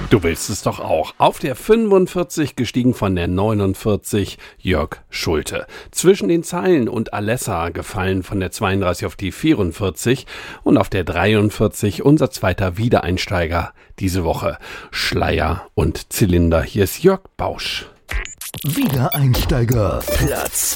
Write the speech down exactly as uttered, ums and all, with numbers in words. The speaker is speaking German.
Du willst es doch auch. Auf der fünfundvierzig gestiegen von der neunundvierzig Jörg Schulte. Zwischen den Zeilen und Alessa gefallen von der zweiunddreißig auf die vierundvierzig und auf der dreiundvierzig unser zweiter Wiedereinsteiger diese Woche. Schleier und Zylinder. Hier ist Jörg Bausch. Wiedereinsteiger Platz